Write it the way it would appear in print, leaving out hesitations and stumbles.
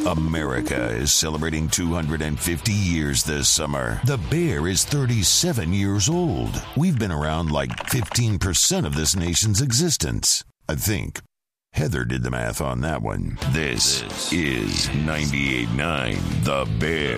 America is celebrating 250 years this summer. The Bear is 37 years old. We've been around like 15% of this nation's existence, I think. Heather did the math on that one. This is 98.9 The Bear.